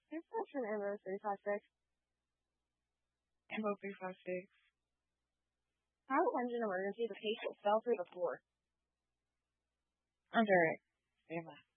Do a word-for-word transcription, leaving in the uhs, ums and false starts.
Reception Amber three five six. Amber three five six. How engine emergency, the patient fell through the floor. Under it. Stand by.